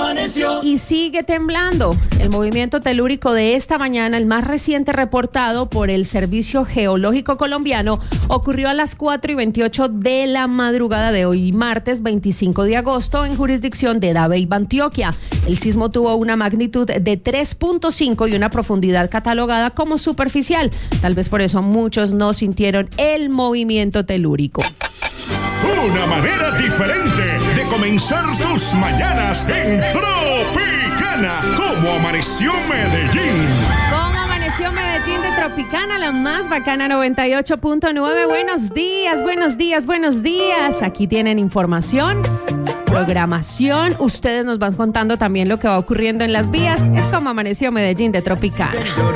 amaneció? Y sigue temblando. El movimiento telúrico de esta mañana, el más reciente reportado por el Servicio Geológico Colombiano, ocurrió a las 4:28 de la madrugada de hoy, martes 25 de agosto, en jurisdicción de Dabeiba, Antioquia. El sismo tuvo una magnitud de 3.5 y una profundidad catalogada como superficial. Tal vez por eso muchos no sintieron el movimiento telúrico. Una manera diferente de comenzar tus mañanas en Tropicana. ¿Cómo amaneció Medellín? ¿Cómo amaneció Medellín de Tropicana, la más bacana 98.9? Buenos días, buenos días, buenos días. Aquí tienen información, programación. Ustedes nos van contando también lo que va ocurriendo en las vías. Es como amaneció Medellín de Tropicana.